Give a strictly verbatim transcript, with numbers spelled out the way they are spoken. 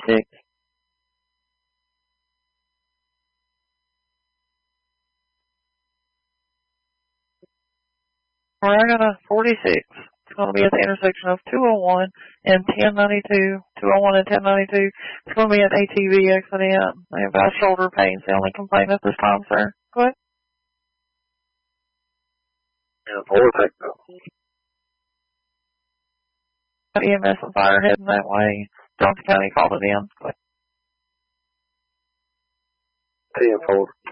forty-six. We're going to forty-six. It's going to be at the intersection of two oh one and ten ninety-two. two oh one and ten ninety-two. It's going to be an A T V accident. I have got shoulder pain. It's the only complaint at this time, sir. Go ahead. Yeah, four technical. E M S and fire heading that way. Johnson County called it in. ten four.